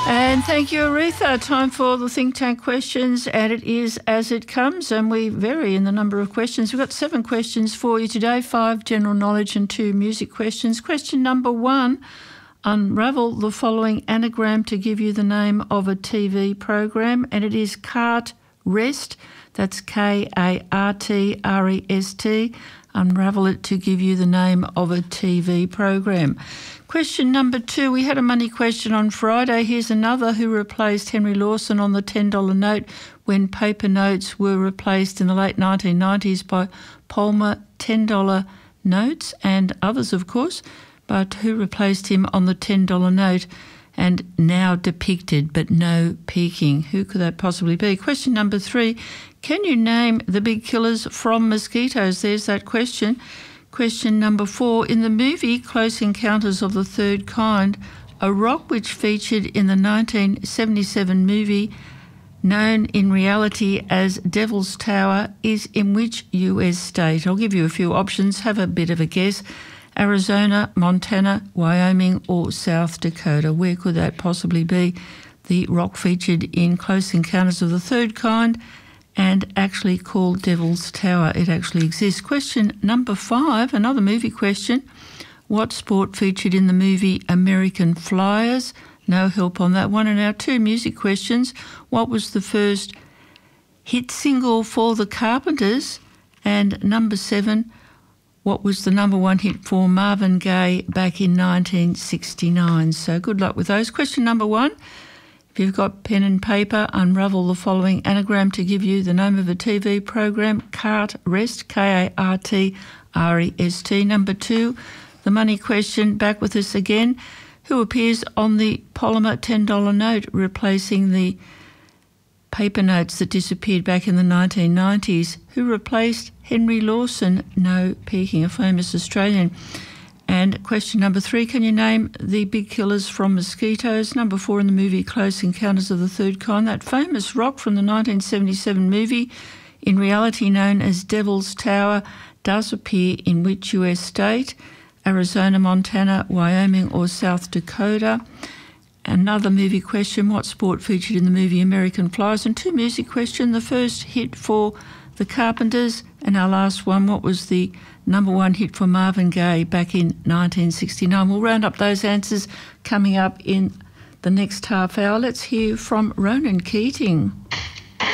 And thank you, Aretha. Time for the Think Tank questions, and it is as it comes, and we vary in the number of questions. We've got 7 questions for you today, 5 general knowledge and 2 music questions. Question number 1, unravel the following anagram to give you the name of a TV program, and it is Cart Rest. That's Kartrest. Unravel it to give you the name of a TV program. Question number 2, we had a money question on Friday. Here's another. Who replaced Henry Lawson on the $10 note when paper notes were replaced in the late 1990s by Palmer $10 notes and others, of course, but who replaced him on the $10 note and now depicted but no peaking? Who could that possibly be? Question number 3, can you name the big killers from mosquitoes? There's that question. Question number 4, in the movie Close Encounters of the Third Kind, a rock which featured in the 1977 movie known in reality as Devil's Tower is in which US state? I'll give you a few options. Have a bit of a guess. Arizona, Montana, Wyoming or South Dakota. Where could that possibly be? The rock featured in Close Encounters of the Third Kind and actually called Devil's Tower. It actually exists. Question number 5, another movie question. What sport featured in the movie American Flyers? No help on that one. And our 2 music questions. What was the first hit single for the Carpenters? And number 7, what was the number 1 hit for Marvin Gaye back in 1969? So good luck with those. Question number 1. If you've got pen and paper, unravel the following anagram to give you the name of a TV program. Cart Rest, Kartrest. Number 2, the money question, back with us again. Who appears on the polymer $10 note, replacing the paper notes that disappeared back in the 1990s? Who replaced Henry Lawson? No peaking, a famous Australian. And question number 3, can you name the big killers from mosquitoes? Number 4, in the movie Close Encounters of the Third Kind, that famous rock from the 1977 movie, in reality known as Devil's Tower, does appear in which US state? Arizona, Montana, Wyoming or South Dakota? Another movie question, what sport featured in the movie American Flyers? And 2 music question, the first hit for the Carpenters, and our last one, what was the number 1 hit for Marvin Gaye back in 1969? We'll round up those answers coming up in the next half hour. Let's hear from Ronan Keating.